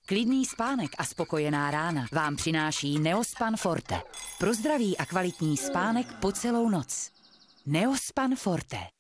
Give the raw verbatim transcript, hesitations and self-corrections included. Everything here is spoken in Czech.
Klidný spánek a spokojená rána vám přináší Neospan Forte. Pro zdravý a kvalitní spánek po celou noc. Neospan Forte.